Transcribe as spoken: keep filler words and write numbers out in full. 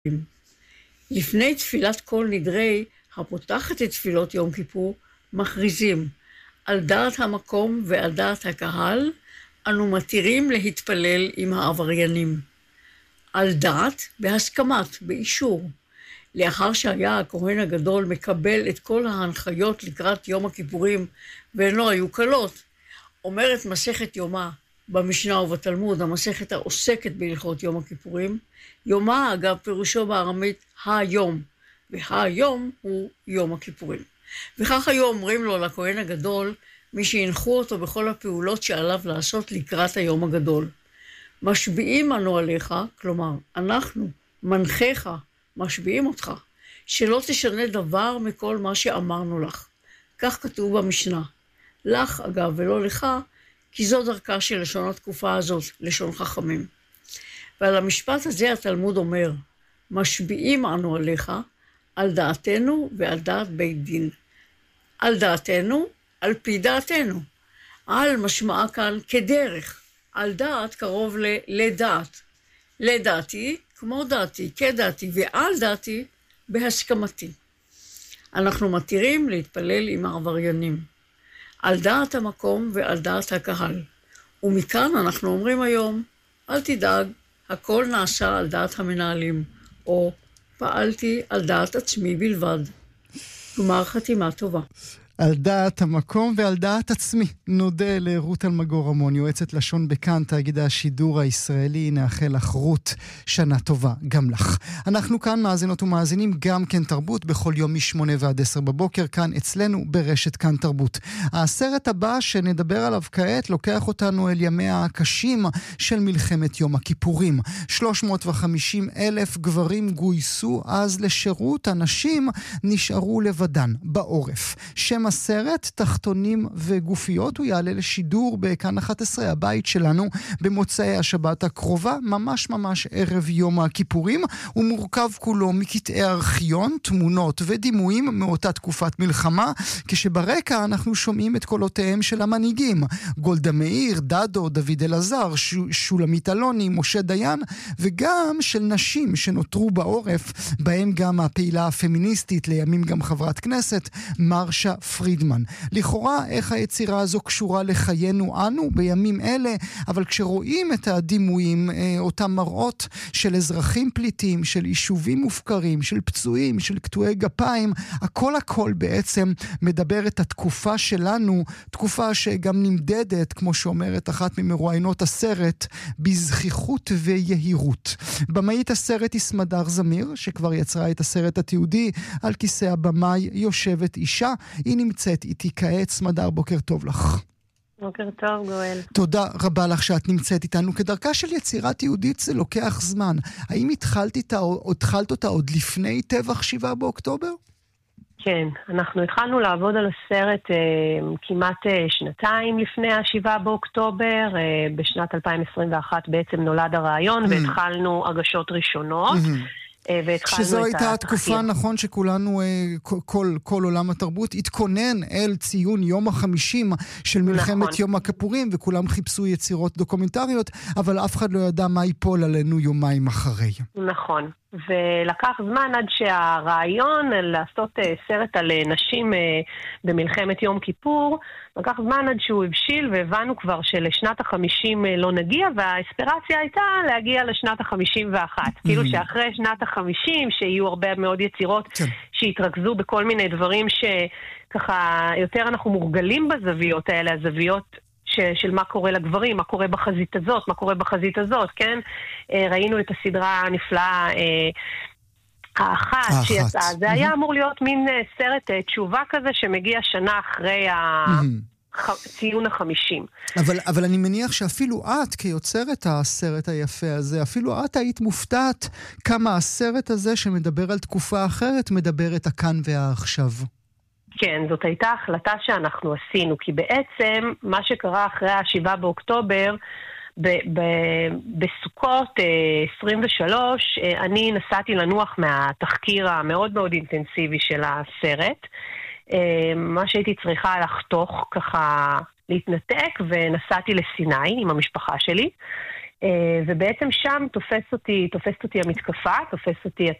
לפני תפילת כל נדרי, הפותחת את תפילות יום כיפור, מכריזים על דעת המקום ועל דעת הקהל, אנו מתירים להתפלל עם העבריינים. על דעת, בהסכמת, באישור. לאחר שהיה הכהן הגדול מקבל את כל ההנחיות לקראת יום הכיפורים, והן לא היו קלות, אומרת מסכת יומא במשנה ובתלמוד, המסכת העוסקת בהלכות יום הכיפורים, יומא אגב פירושו בארמית היום, והיום הוא יום הכיפורים. וכך היו אומרים לו לכהן הגדול, מי שהנחו אותו בכל הפעולות שעליו לעשות לקראת היום הגדול. משביעים אנו עליך, כלומר, אנחנו, מנחיך, משביעים אותך, שלא תשנה דבר מכל מה שאמרנו לך. כך כתוב במשנה. לך, אגב, ולא לך, כי זו דרכה של לשון התקופה הזאת, לשון חכמים. ועל המשפט הזה התלמוד אומר, משביעים אנו עליך, על דעתנו ועל דעת בית דין. על דעתנו, על פי דעתנו. על משמעה כאן כדרך. על דעת קרוב ל- לדעת. לדעתי, כמו דעתי, כדעתי, ועל דעתי, בהסכמתי. אנחנו מתירים להתפלל עם העבריינים. על דעת המקום ועל דעת הקהל. ומכאן אנחנו אומרים היום, אל תדאג, הכל נעשה על דעת המנהלים, או פעלתי על דעת עצמי בלבד. גמר חתימה טובה. על דעת המקום ועל דעת עצמי. נודה לרות אלמגור רמון, יועצת לשון בכאן, תאגיד השידור הישראלי. נאחל לך רות שנה טובה גם לך. אנחנו כאן מאזינות ומאזינים גם כן תרבות בכל יום משמונה ועד עשר בבוקר, כאן אצלנו ברשת כאן תרבות. הסרט הבא שנדבר עליו כעת לוקח אותנו אל ימיה הקשים של מלחמת יום הכיפורים. שלוש מאות וחמישים אלף גברים גויסו אז לשירות, הנשים נשארו לבדן בעורף. שם הסרט, תחתונים וגופיות, הוא יעלה לשידור בכאן אחת עשרה, הבית שלנו, במוצאי השבת הקרובה, ממש ממש ערב יום הכיפורים. הוא מורכב כולו מקטעי ארכיון, תמונות ודימויים מאותה תקופת מלחמה, כשברקע אנחנו שומעים את קולותיהם של המנהיגים, גולדה מאיר, דדו, דוד אלעזר, שולמית אלוני, משה דיין, וגם של נשים שנותרו בעורף, בהם גם הפעילה הפמיניסטית, לימים גם חברת כנסת, מרשה פרידמן. לכאורה, איך היצירה הזו קשורה לחיינו אנו בימים אלה, אבל כשרואים את הדימויים, אותם מראות של אזרחים פליטים, של יישובים מופקרים, של פצועים, של קטועי גפיים, הכל הכל בעצם מדבר את התקופה שלנו, תקופה שגם נמדדת, כמו שאומרת אחת ממרואיינות הסרט, בזכיחות ויהירות. במאית הסרט היא סמדר זמיר, שכבר יצרה את הסרט התיעודי, על כיסא הבמאי יושבת אישה. היא נמצאת איתי כעת. סמדר, בוקר טוב לך. בוקר טוב, גואל. תודה רבה לך שאת נמצאת איתנו. כדרכה של יצירת יהודית זה לוקח זמן. האם התחלת, איתה, התחלת אותה עוד לפני טבח שבעה באוקטובר? כן, אנחנו התחלנו לעבוד על הסרט אה, כמעט אה, שנתיים לפני השבעה באוקטובר. אה, בשנת אלפיים עשרים ואחת בעצם נולד הרעיון, mm. והתחלנו הגשות ראשונות. Mm-hmm. שזו הייתה התקופה, נכון, שכולנו, כל, כל עולם התרבות התכונן אל ציון יום החמישים של מלחמת נכון. יום הכיפורים, וכולם חיפשו יצירות דוקומנטריות, אבל אף אחד לא ידע מה ייפול עלינו יומיים אחרי. נכון. ולקח זמן עד שהרעיון לעשות סרט על נשים במלחמת יום כיפור, לקח זמן עד שהוא הבשיל, והבנו כבר שלשנת החמישים לא נגיע, והאספירציה הייתה להגיע לשנת החמישים ואחת. כאילו שאחרי שנת החמישים, שיהיו הרבה מאוד יצירות שהתרכזו בכל מיני דברים שככה יותר אנחנו מורגלים בזוויות האלה, הזוויות של מה קורה לגברים, מה קורה בחזית הזאת, מה קורה בחזית הזאת, כן? ראינו את הסדרה הנפלאה האחת שיצאה. זה היה אמור להיות מין סרט תשובה כזה שמגיע שנה אחרי הציון החמישים. אבל, אבל אני מניח שאפילו את, כיוצרת הסרט היפה הזה, אפילו את היית מופתעת כמה הסרט הזה שמדבר על תקופה אחרת, מדבר את הכאן והעכשיו. כן, זאת הייתה החלטה שאנחנו עשינו, כי בעצם מה שקרה אחרי השבעה באוקטובר, ב- ב- בסוכות עשרים ושלוש, אני נסעתי לנוח מהתחקיר המאוד מאוד אינטנסיבי של הסרט, מה שהייתי צריכה לחתוך ככה להתנתק, ונסעתי לסיני עם המשפחה שלי, ובעצם שם תופס אותי, תופסת אותי המתקפה, תופס אותי